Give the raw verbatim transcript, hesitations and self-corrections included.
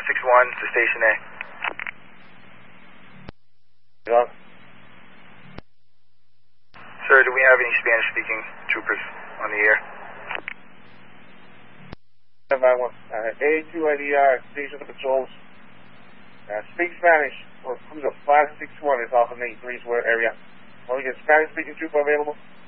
six one to Station A. Yeah. Sir, do we have any Spanish-speaking troopers on the air? nine one. Uh, A two I D R, Station Patrols. Uh, speak Spanish, or cruiser five six one is off in the three square area. Want to get Spanish-speaking trooper available?